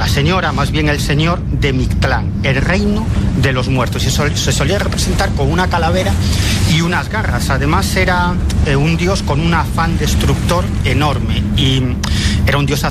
señora, más bien el señor de Mictlán, el reino de los muertos. Y se solía representar con una calavera y unas garras. Además era un dios con un afán destructor enorme y era un dios